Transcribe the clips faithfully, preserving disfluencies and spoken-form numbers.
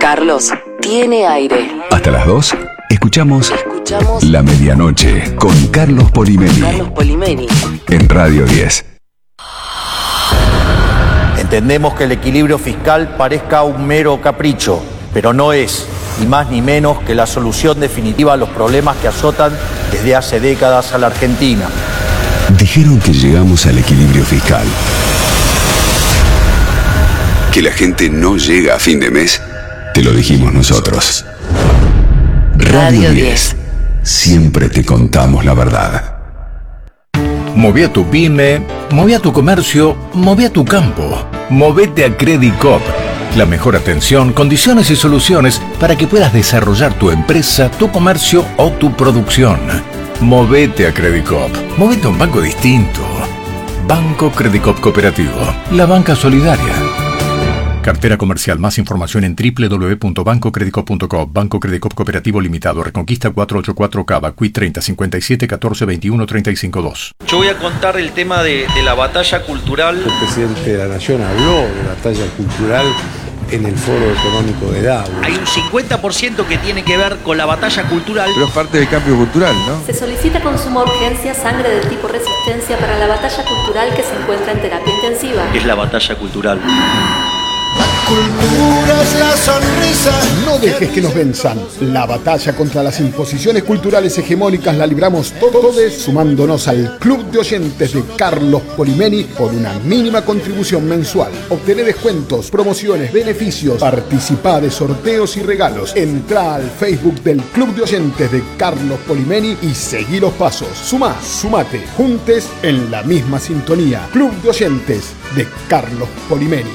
Carlos tiene aire. Hasta las dos, escuchamos, Escuchamos La Medianoche con Carlos Polimeni. Carlos Polimeni. En Radio diez. Entendemos que el equilibrio fiscal parezca un mero capricho, pero no es, ni más ni menos, que la solución definitiva a los problemas que azotan desde hace décadas a la Argentina. Dijeron que llegamos al equilibrio fiscal. Que la gente no llega a fin de mes, te lo dijimos nosotros. Radio diez. Siempre te contamos la verdad. Moví a tu pyme, moví a tu comercio, moví a tu campo. Movete a Credicop. La mejor atención, condiciones y soluciones para que puedas desarrollar tu empresa, tu comercio o tu producción. Movete a Credicop. Movete a un banco distinto. Banco Credicop Cooperativo. La banca solidaria. Cartera comercial. Más información en doble u doble u doble u punto banco credicop punto com. Banco Credicop Cooperativo Limitado. Reconquista cuatrocientos ochenta y cuatro Cava. Q I treinta, cincuenta y siete, catorce, veintiuno, treinta y cinco dos. Yo voy a contar el tema de, de la batalla cultural. El presidente de la Nación habló de la batalla cultural en el Foro Económico de Davos. Hay un cincuenta por ciento que tiene que ver con la batalla cultural. Pero es parte del cambio cultural, ¿no? Se solicita con suma urgencia sangre del tipo resistencia para la batalla cultural que se encuentra en terapia intensiva. Es la batalla cultural. Cultura es la sonrisa. No dejes que nos venzan. La batalla contra las imposiciones culturales hegemónicas la libramos todos sumándonos al Club de Oyentes de Carlos Polimeni por una mínima contribución mensual. Obtené descuentos, promociones, beneficios, participá de sorteos y regalos. Entrá al Facebook del Club de Oyentes de Carlos Polimeni y seguí los pasos. Sumá, sumate, juntes en la misma sintonía. Club de Oyentes de Carlos Polimeni.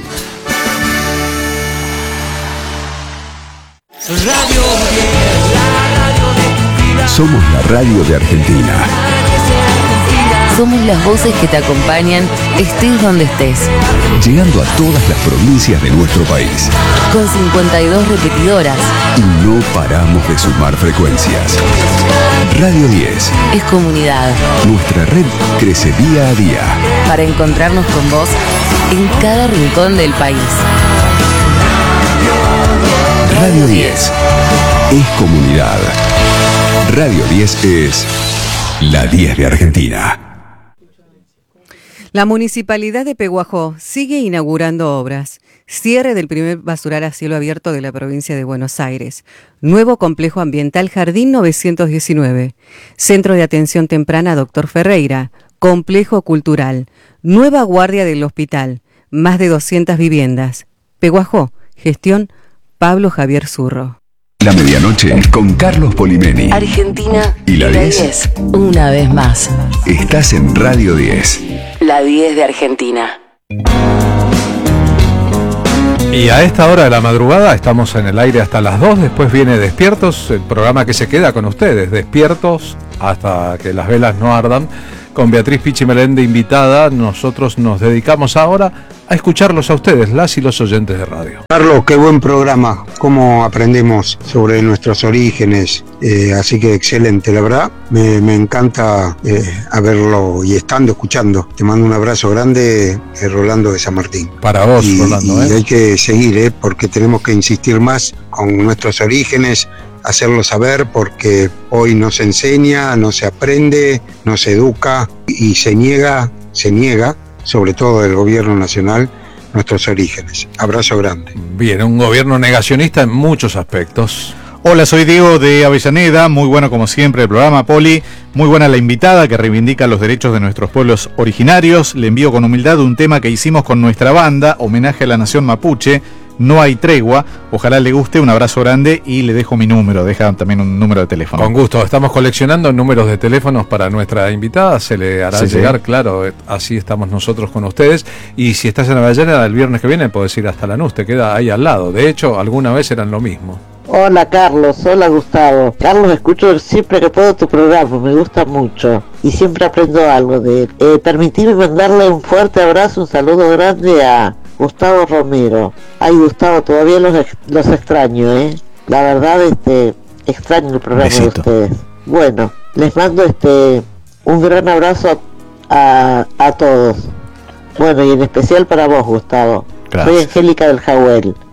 Radio diez, la radio de tu vida. Somos la radio de Argentina. Somos las voces que te acompañan, estés donde estés. Llegando a todas las provincias de nuestro país. Con cincuenta y dos repetidoras. Y no paramos de sumar frecuencias. Radio diez. Es comunidad. Nuestra red crece día a día. Para encontrarnos con vos en cada rincón del país. Radio diez es comunidad. Radio diez es la diez de Argentina. La Municipalidad de Peguajó sigue inaugurando obras. Cierre del primer basural a cielo abierto de la provincia de Buenos Aires. Nuevo complejo ambiental Jardín novecientos diecinueve. Centro de atención temprana Doctor Ferreira. Complejo cultural. Nueva guardia del hospital. Más de doscientas viviendas. Peguajó. Gestión Pablo Javier Zurro. La medianoche con Carlos Polimeni. Argentina y la diez. diez. Una vez más. Estás en Radio diez. La diez de Argentina. Y a esta hora de la madrugada estamos en el aire hasta las dos. Después viene Despiertos, el programa que se queda con ustedes. Despiertos hasta que las velas no ardan. Con Beatriz Pichi Melende invitada, nosotros nos dedicamos ahora a escucharlos a ustedes, las y los oyentes de radio. Carlos, qué buen programa, cómo aprendemos sobre nuestros orígenes, eh, así que excelente, la verdad, me, me encanta eh, haberlo y estando escuchando. Te mando un abrazo grande, eh, Rolando de San Martín. Para vos, y, Rolando. Y ¿eh? hay que seguir, eh, porque tenemos que insistir más con nuestros orígenes, hacerlo saber, porque hoy no se enseña, no se aprende, no se educa y se niega, se niega, sobre todo del gobierno nacional, nuestros orígenes. Abrazo grande. Bien, un gobierno negacionista en muchos aspectos. Hola, soy Diego de Avellaneda, muy bueno como siempre el programa, Poli, muy buena la invitada que reivindica los derechos de nuestros pueblos originarios. Le envío con humildad un tema que hicimos con nuestra banda, homenaje a la nación mapuche. No hay tregua, ojalá le guste, un abrazo grande y le dejo mi número, deja también un número de teléfono. Con gusto, estamos coleccionando números de teléfonos para nuestra invitada, se le hará sí, llegar, sí. Claro, así estamos nosotros con ustedes. Y si estás en Avellaneda el viernes que viene, puedes ir hasta Lanús, te queda ahí al lado. De hecho, alguna vez eran lo mismo. Hola Carlos, hola Gustavo. Carlos, escucho siempre que puedo tu programa, me gusta mucho y siempre aprendo algo de él. Eh, permitime mandarle un fuerte abrazo, un saludo grande a Gustavo Romero. Ay, Gustavo, todavía los, los extraño, ¿eh? La verdad, este, extraño el programa Besito. de ustedes. Bueno, les mando este un gran abrazo a, a todos. Bueno, y en especial para vos, Gustavo. Gracias. Soy Angélica del Jawel.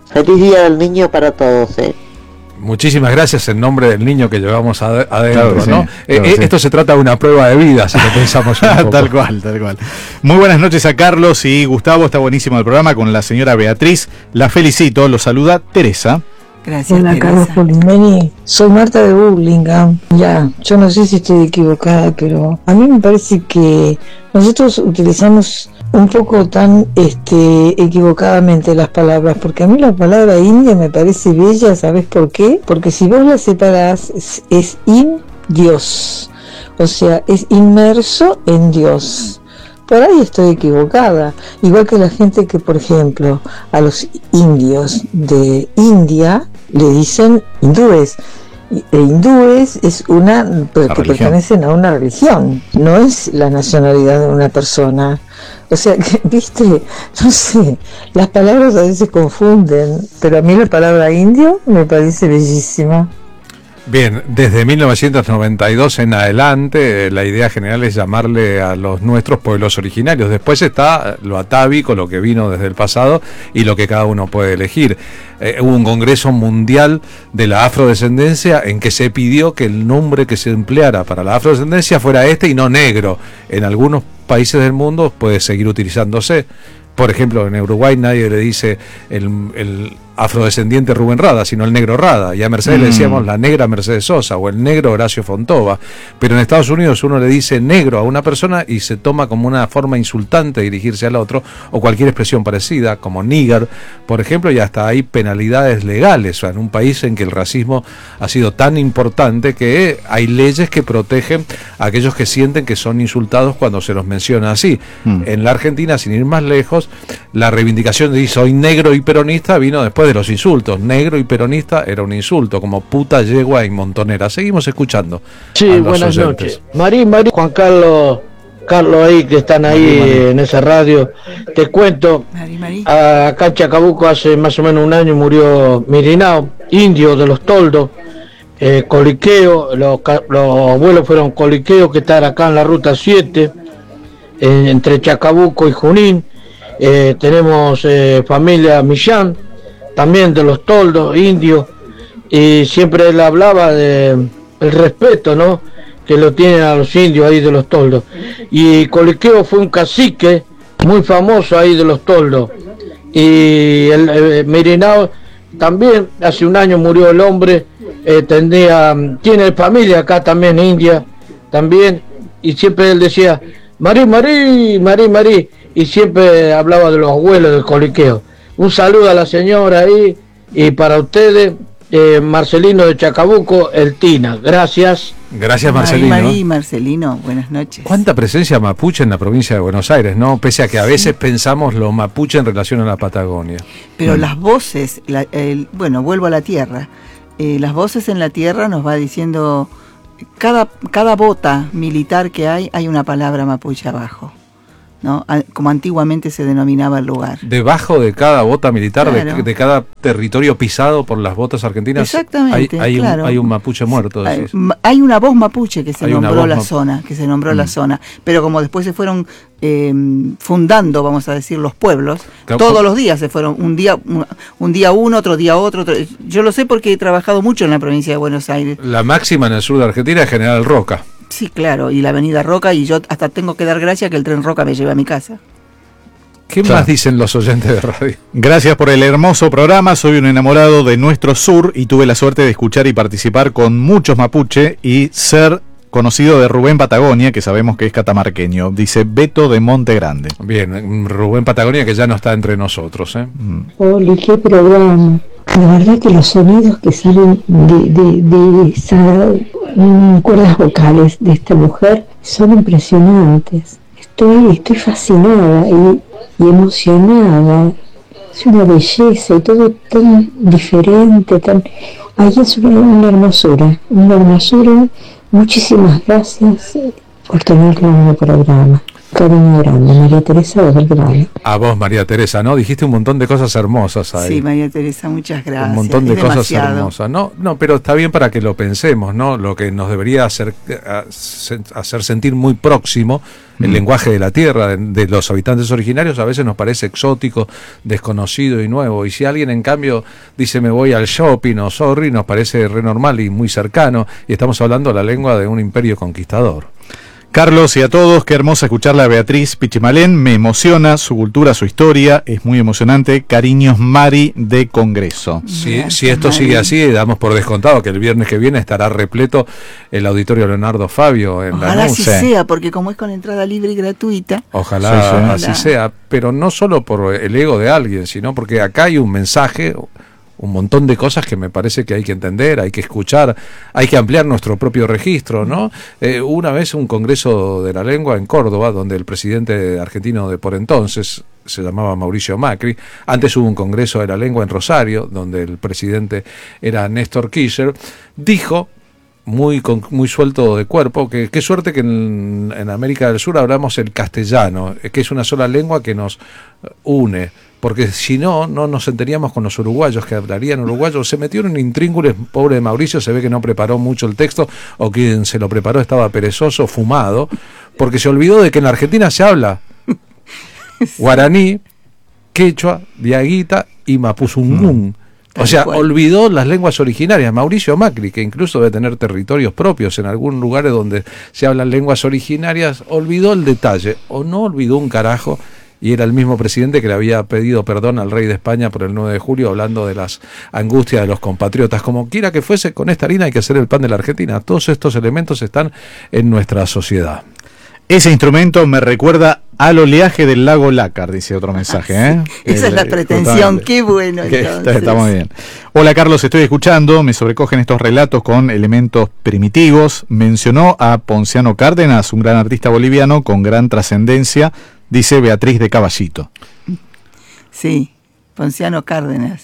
Feliz Día del Niño para todos, ¿eh? Muchísimas gracias en nombre del niño que llevamos ad- adentro, Claro, sí, ¿no? claro, Eh, sí. Esto se trata de una prueba de vida, si lo pensamos un poco. Tal cual, tal cual. Muy buenas noches a Carlos y Gustavo, está buenísimo el programa con la señora Beatriz. La felicito, lo saluda Teresa. Gracias, Hola, Teresa. Carlos Polimeni. Soy Marta de Burlingame. Ya, yo no sé si estoy equivocada, pero a mí me parece que nosotros utilizamos un poco tan este, equivocadamente las palabras, porque a mí la palabra india me parece bella, ¿sabes por qué? Porque si vos la separás, es, es in Dios, o sea, es inmerso en Dios. Por ahí estoy equivocada, igual que la gente que, por ejemplo, a los indios de India le dicen hindúes. Y- E hindúes es una que religión. pertenecen a una religión, no es la nacionalidad de una persona. O sea que, viste, no sé, las palabras a veces confunden, pero a mí la palabra indio me parece bellísima. Bien, desde mil novecientos noventa y dos en adelante, eh, la idea general es llamarle a los nuestros pueblos originarios. Después está lo atávico, lo que vino desde el pasado y lo que cada uno puede elegir. Eh, hubo un congreso mundial de la afrodescendencia en que se pidió que el nombre que se empleara para la afrodescendencia fuera este y no negro. En algunos países del mundo puede seguir utilizándose. Por ejemplo, en Uruguay nadie le dice el, el afrodescendiente Rubén Rada, sino el negro Rada. Y a Mercedes Mm. le decíamos la negra Mercedes Sosa o el negro Horacio Fontova. Pero en Estados Unidos uno le dice negro a una persona y se toma como una forma insultante de dirigirse al otro, o cualquier expresión parecida, como nigger, por ejemplo, y hasta hay penalidades legales. O sea, en un país en que el racismo ha sido tan importante que hay leyes que protegen a aquellos que sienten que son insultados cuando se los menciona así. Mm. En la Argentina, sin ir más lejos, la reivindicación de soy negro y peronista vino después de los insultos. Negro y peronista era un insulto, como puta, yegua y montonera. Seguimos escuchando. Sí, a los buenas oyentes. noches. Marín, Marín, Juan Carlos, Carlos ahí que están ahí Marín, Marín. en esa radio. Te cuento, acá en Chacabuco hace más o menos un año murió Mirinao, indio de los Toldos, eh, Coliqueo, los, ca- los abuelos fueron Coliqueo, que están acá en la ruta siete, eh, entre Chacabuco y Junín. Eh, tenemos eh, familia Millán, también de los Toldos, indios, y siempre él hablaba de el respeto, ¿no?, que lo tienen a los indios ahí de los Toldos. Y Coliqueo fue un cacique muy famoso ahí de los Toldos. Y el eh, Mirinao también, hace un año murió el hombre, eh, tenía, tiene familia acá también, India, también, y siempre él decía, Marí, Marí, Marí, Marí, y siempre hablaba de los abuelos del Coliqueo. Un saludo a la señora ahí, y para ustedes, eh, Marcelino de Chacabuco, el Tina. Gracias. Gracias, Marí, Marcelino. Marí, Marcelino, buenas noches. ¿Cuánta presencia mapuche en la provincia de Buenos Aires, no? Pese a que a veces pensamos lo mapuche en relación a la Patagonia. Pero Mm. las voces, la- el- bueno, vuelvo a la tierra. Eh, las voces en la tierra nos va diciendo, cada, cada bota militar que hay, hay una palabra mapuche abajo, ¿no? A- como antiguamente se denominaba el lugar. Debajo de cada bota militar, de- Claro. de, cada territorio pisado por las botas argentinas, Exactamente, hay, hay, claro. un, hay un mapuche muerto. Hay, decís. ma- hay una voz mapuche que se Hay una nombró voz la ma- zona, que se nombró Mm. la zona, pero como después se fueron eh, fundando, vamos a decir, los pueblos, Claro, todos por- los días se fueron, un día un, un día uno, otro día otro, otro. Yo lo sé porque he trabajado mucho en la provincia de Buenos Aires. La máxima en el sur de Argentina es General Roca. Sí, claro, y la avenida Roca, y yo hasta tengo que dar gracias que el tren Roca me lleve a mi casa. ¿Qué Claro. más dicen los oyentes de radio? Gracias por el hermoso programa, soy un enamorado de nuestro sur y tuve la suerte de escuchar y participar con muchos mapuche y ser conocido de Rubén Patagonia, que sabemos que es catamarqueño, dice Beto de Monte Grande. Bien, Rubén Patagonia, que ya no está entre nosotros. ¿eh? Oli, qué programa. La verdad que los sonidos que salen de, de, de esas mm, cuerdas vocales de esta mujer son impresionantes. Estoy, estoy fascinada y, y emocionada. Es una belleza y todo tan diferente, tan... Ahí es una, una hermosura, una hermosura. Muchísimas gracias por tenerlo en el programa. Cariño grande, María Teresa de Belgrano. A vos, María Teresa, ¿no? Dijiste un montón de cosas hermosas ahí. Sí, María Teresa, muchas gracias. Un montón de es cosas demasiado. hermosas. No, no, pero está bien para que lo pensemos, ¿no? Lo que nos debería hacer, hacer sentir muy próximo el mm. lenguaje de la tierra, de, de los habitantes originarios, a veces nos parece exótico, desconocido y nuevo. Y si alguien, en cambio, dice me voy al shopping o sorry, nos parece re normal y muy cercano. Y estamos hablando la lengua de un imperio conquistador. Carlos y a todos, qué hermosa escucharla a Beatriz Pichimalén, me emociona su cultura, su historia, es muy emocionante. Cariños, Mari de Congreso. Sí, gracias, si esto Mari. Sigue así, damos por descontado que el viernes que viene estará repleto el auditorio Leonardo Fabio en Ojalá la así sea, porque como es con entrada libre y gratuita. Ojalá, sí, sí. así Ojalá. sea, pero no solo por el ego de alguien, sino porque acá hay un mensaje, un montón de cosas que me parece que hay que entender, hay que escuchar, hay que ampliar nuestro propio registro, ¿no? Eh, una vez un congreso de la lengua en Córdoba, donde el presidente argentino de por entonces se llamaba Mauricio Macri, antes hubo un congreso de la lengua en Rosario, donde el presidente era Néstor Kirchner, dijo, muy con, muy suelto de cuerpo, que qué suerte que en, en América del Sur hablamos el castellano, que es una sola lengua que nos une, porque si no, no nos entenderíamos con los uruguayos que hablarían uruguayo. Se metieron en intríngulis, pobre Mauricio, se ve que no preparó mucho el texto, o quien se lo preparó estaba perezoso, fumado, porque se olvidó de que en la Argentina se habla guaraní, quechua, diaguita y mapuzungún. O sea, olvidó las lenguas originarias. Mauricio Macri, que incluso debe tener territorios propios en algún lugar donde se hablan lenguas originarias, olvidó el detalle, o no olvidó un carajo, y era el mismo presidente que le había pedido perdón al rey de España por el nueve de julio, hablando de las angustias de los compatriotas. Como quiera que fuese, con esta harina hay que hacer el pan de la Argentina. Todos estos elementos están en nuestra sociedad. Ese instrumento me recuerda al oleaje del lago Lácar, dice otro mensaje. ¿eh? Esa el, es la pretensión, qué bueno. Que entonces. Está, está muy bien. Hola Carlos, estoy escuchando, me sobrecogen estos relatos con elementos primitivos. Mencionó a Ponciano Cárdenas, un gran artista boliviano con gran trascendencia, dice Beatriz de Caballito. Sí, Ponciano Cárdenas,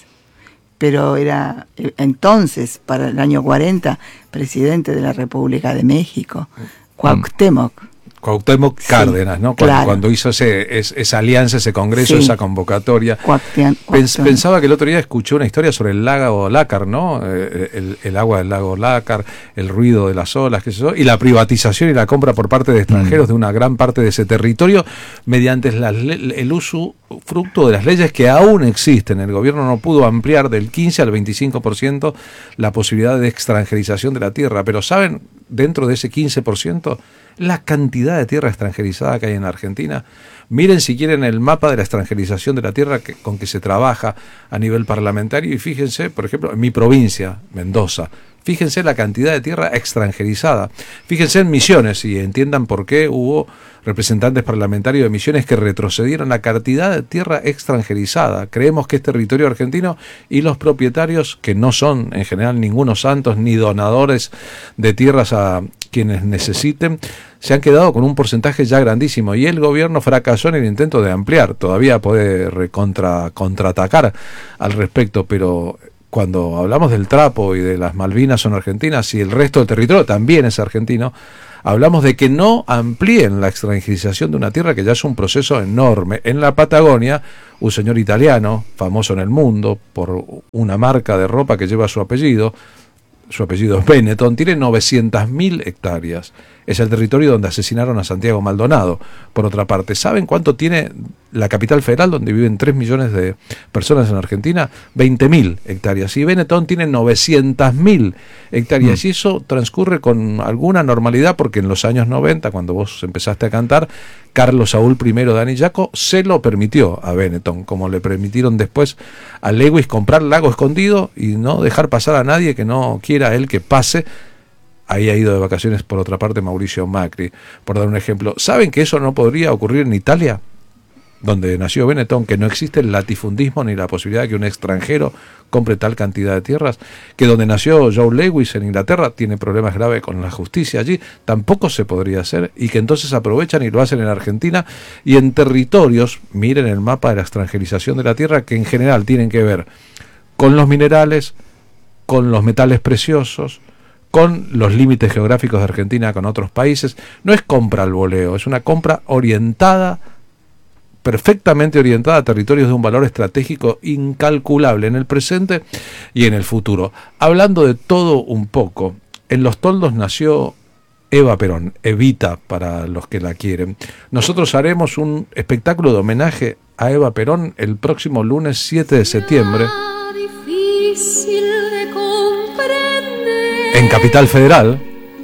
pero era entonces, para el año cuarenta, presidente de la República de México, Cuauhtémoc. Cuauhtémoc Cárdenas, sí, ¿no? Cuando, claro. cuando hizo ese, es, esa alianza, ese congreso, sí. esa convocatoria. Cuauhtémoc. Pens, pensaba que el otro día escuché una historia sobre el lago Lácar, ¿no? Eh, el, el agua del lago Lácar, el ruido de las olas, qué sé yo, y la privatización y la compra por parte de extranjeros mm. de una gran parte de ese territorio mediante la, el uso fruto de las leyes que aún existen. El gobierno no pudo ampliar del quince al veinticinco por ciento la posibilidad de extranjerización de la tierra, pero ¿saben? Dentro de ese quince por ciento, la cantidad de tierra extranjerizada que hay en la Argentina. Miren si quieren el mapa de la extranjerización de la tierra que, con que se trabaja a nivel parlamentario y fíjense, por ejemplo, en mi provincia, Mendoza, fíjense la cantidad de tierra extranjerizada. Fíjense en Misiones y entiendan por qué hubo representantes parlamentarios de Misiones que retrocedieron la cantidad de tierra extranjerizada. Creemos que es territorio argentino y los propietarios, que no son en general ningunos santos ni donadores de tierras a quienes necesiten, se han quedado con un porcentaje ya grandísimo y el gobierno fracasó en el intento de ampliar. Todavía puede recontra, contraatacar al respecto, pero cuando hablamos del Trapo y de las Malvinas son argentinas y el resto del territorio también es argentino, hablamos de que no amplíen la extranjerización de una tierra que ya es un proceso enorme. En la Patagonia, un señor italiano, famoso en el mundo por una marca de ropa que lleva su apellido, su apellido es Benetton, tiene novecientas mil hectáreas. Es el territorio donde asesinaron a Santiago Maldonado. Por otra parte, ¿saben cuánto tiene la capital federal, donde viven tres millones de personas en Argentina? veinte mil hectáreas. Y Benetton tiene novecientas mil hectáreas. Mm. Y eso transcurre con alguna normalidad, porque en los años noventa, cuando vos empezaste a cantar, Carlos Saúl I de Anillaco se lo permitió a Benetton, como le permitieron después a Lewis comprar Lago Escondido y no dejar pasar a nadie que no quiera él que pase. Ahí ha ido de vacaciones, por otra parte, Mauricio Macri, por dar un ejemplo. ¿Saben que eso no podría ocurrir en Italia, donde nació Benetton, que no existe el latifundismo ni la posibilidad de que un extranjero compre tal cantidad de tierras? Que donde nació Joe Lewis en Inglaterra tiene problemas graves con la justicia allí, tampoco se podría hacer, y que entonces aprovechan y lo hacen en Argentina y en territorios, miren el mapa de la extranjerización de la tierra, que en general tienen que ver con los minerales, con los metales preciosos, con los límites geográficos de Argentina con otros países. No es compra al voleo, es una compra orientada, perfectamente orientada a territorios de un valor estratégico incalculable en el presente y en el futuro. Hablando de todo un poco, en Los Toldos nació Eva Perón, Evita para los que la quieren. Nosotros haremos un espectáculo de homenaje a Eva Perón el próximo lunes siete de septiembre en Capital Federal,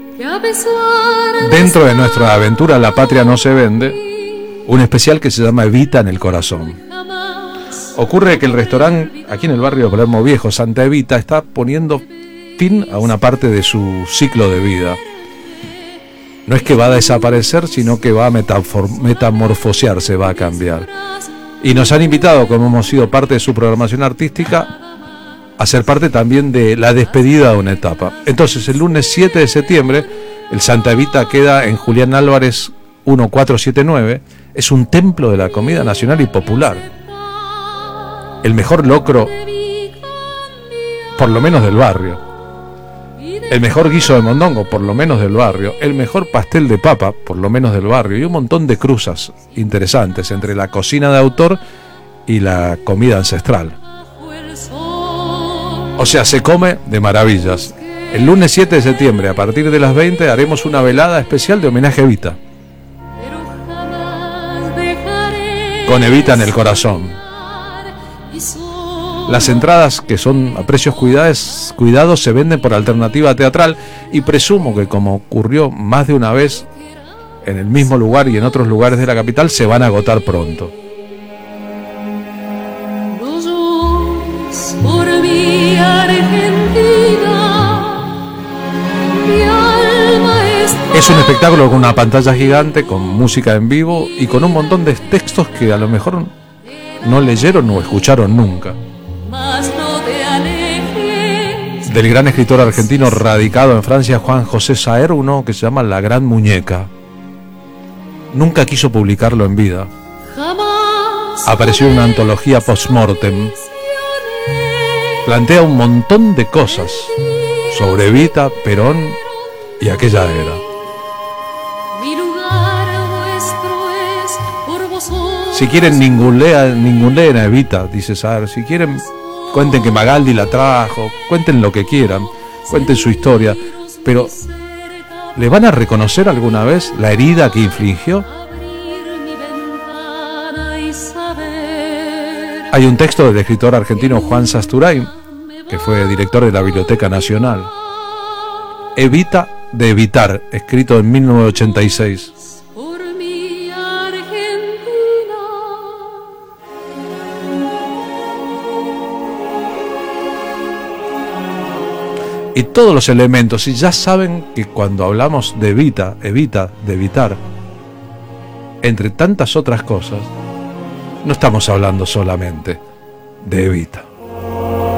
dentro de nuestra aventura La Patria no se vende, un especial que se llama Evita en el corazón. Ocurre que el restaurante aquí en el barrio de Palermo Viejo, Santa Evita, está poniendo fin a una parte de su ciclo de vida. No es que va a desaparecer, sino que va a metamorfosearse, va a cambiar. Y nos han invitado, como hemos sido parte de su programación artística, a ser parte también de la despedida de una etapa. Entonces, el lunes siete de septiembre, el Santa Evita queda en Julián Álvarez catorce setenta y nueve. Es un templo de la comida nacional y popular. El mejor locro, por lo menos del barrio. El mejor guiso de mondongo, por lo menos del barrio. El mejor pastel de papa, por lo menos del barrio. Y un montón de cruzas interesantes entre la cocina de autor y la comida ancestral. O sea, se come de maravillas. El lunes siete de septiembre, a partir de las veinte, haremos una velada especial de homenaje a Evita. Con Evita en el corazón. Las entradas, que son a precios cuidados, cuidados, se venden por alternativa teatral, y presumo que, como ocurrió más de una vez en el mismo lugar y en otros lugares de la capital, se van a agotar pronto. Por mi Argentina, mi alma está... Es un espectáculo con una pantalla gigante, con música en vivo y con un montón de textos que a lo mejor no leyeron o escucharon nunca. Mas no te alejes. Del gran escritor argentino radicado en Francia, Juan José Saer, uno que se llama La Gran Muñeca. Nunca quiso publicarlo en vida. Jamás Apareció en una antología post-mortem. Plantea un montón de cosas sobre Evita, Perón y aquella era. mi lugar nuestro es por vosotros. Si quieren ningunean, ningunean a Evita, dice Saer. Si quieren, cuenten que Magaldi la trajo, cuenten lo que quieran, cuenten su historia, pero ¿le van a reconocer alguna vez la herida que infligió? Hay un texto del escritor argentino Juan Sasturain, que fue director de la Biblioteca Nacional. Evita de evitar, escrito en mil novecientos ochenta y seis. Por mi Argentina. Y todos los elementos, y ya saben que cuando hablamos de Evita, Evita, de evitar, entre tantas otras cosas, no estamos hablando solamente de Evita.